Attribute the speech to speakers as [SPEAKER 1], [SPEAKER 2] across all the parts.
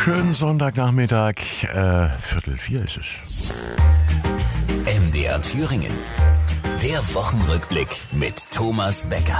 [SPEAKER 1] Schönen Sonntagnachmittag, 3:45 ist es.
[SPEAKER 2] MDR Thüringen. Der Wochenrückblick mit Thomas Becker.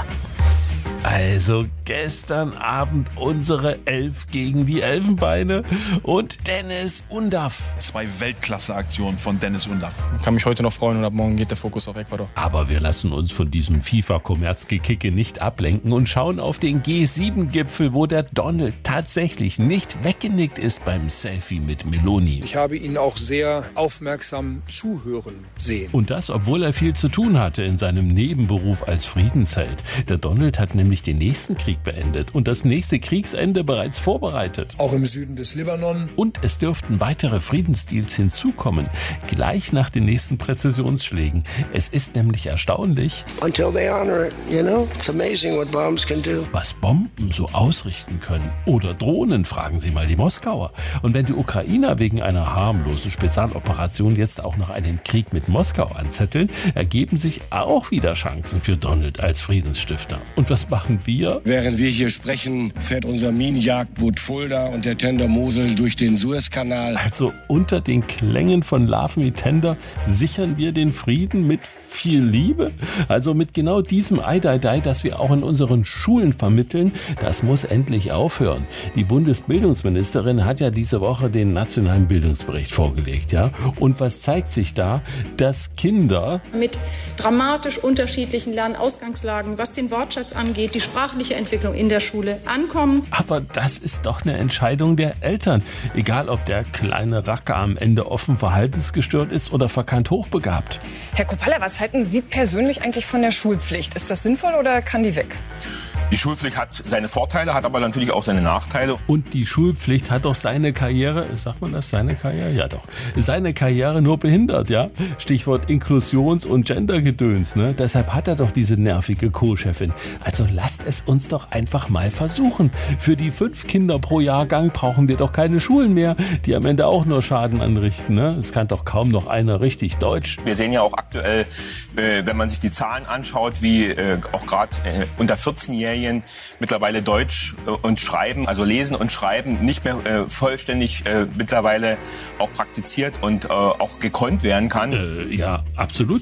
[SPEAKER 3] Also gestern Abend unsere Elf gegen die Elfenbeine und Dennis Undaff.
[SPEAKER 4] 2 Weltklasse-Aktionen von Dennis Undaff.
[SPEAKER 5] Ich kann mich heute noch freuen und ab morgen geht der Fokus auf Ecuador.
[SPEAKER 3] Aber wir lassen uns von diesem FIFA-Kommerzgekicke nicht ablenken und schauen auf den G7-Gipfel, wo der Donald tatsächlich nicht weggenickt ist beim Selfie mit Meloni.
[SPEAKER 6] Ich habe ihn auch sehr aufmerksam zuhören sehen.
[SPEAKER 3] Und das, obwohl er viel zu tun hatte in seinem Nebenberuf als Friedensheld. Der Donald hat nämlich den nächsten Krieg beendet und das nächste Kriegsende bereits vorbereitet.
[SPEAKER 6] Auch im Süden des Libanon.
[SPEAKER 3] Und es dürften weitere Friedensdeals hinzukommen, gleich nach den nächsten Präzisionsschlägen. Es ist nämlich erstaunlich,
[SPEAKER 7] Until they honor it, you know? It's amazing what bombs can do.
[SPEAKER 3] was Bomben so ausrichten können. Oder Drohnen, fragen Sie mal die Moskauer. Und wenn die Ukrainer wegen einer harmlosen Spezialoperation jetzt auch noch einen Krieg mit Moskau anzetteln, ergeben sich auch wieder Chancen für Donald als Friedensstifter. Und was machen wir?
[SPEAKER 8] Während wir hier sprechen, fährt unser Minenjagdboot Fulda und der Tender Mosel durch den Suezkanal.
[SPEAKER 3] Also unter den Klängen von Love Me Tender sichern wir den Frieden mit viel Liebe? Also mit genau diesem Eidai, das wir auch in unseren Schulen vermitteln, das muss endlich aufhören. Die Bundesbildungsministerin hat ja diese Woche den nationalen Bildungsbericht vorgelegt, ja? Und was zeigt sich da? Dass Kinder
[SPEAKER 9] mit dramatisch unterschiedlichen Lernausgangslagen, was den Wortschatz angeht, die sprachliche Entwicklung in der Schule ankommen.
[SPEAKER 3] Aber das ist doch eine Entscheidung der Eltern. Egal, ob der kleine Racker am Ende offen verhaltensgestört ist oder verkannt hochbegabt.
[SPEAKER 10] Herr Kopalla, was halten Sie persönlich eigentlich von der Schulpflicht? Ist das sinnvoll oder kann die weg?
[SPEAKER 11] Die Schulpflicht hat seine Vorteile, hat aber natürlich auch seine Nachteile.
[SPEAKER 3] Und die Schulpflicht hat doch seine Karriere, sagt man das, seine Karriere? Ja doch. Seine Karriere nur behindert, ja? Stichwort Inklusions- und Gendergedöns, ne? Deshalb hat er doch diese nervige Co-Chefin. Also lasst es uns doch einfach mal versuchen. Für die 5 Kinder pro Jahrgang brauchen wir doch keine Schulen mehr, die am Ende auch nur Schaden anrichten, ne? Es kann doch kaum noch einer richtig Deutsch.
[SPEAKER 11] Wir sehen ja auch aktuell, wenn man sich die Zahlen anschaut, wie auch gerade unter 14-Jährigen mittlerweile Deutsch und Schreiben, also Lesen und Schreiben nicht mehr vollständig mittlerweile auch praktiziert und auch gekonnt werden kann.
[SPEAKER 3] Ja, absolut.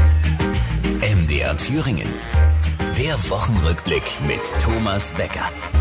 [SPEAKER 2] MDR Thüringen. Der Wochenrückblick mit Thomas Becker.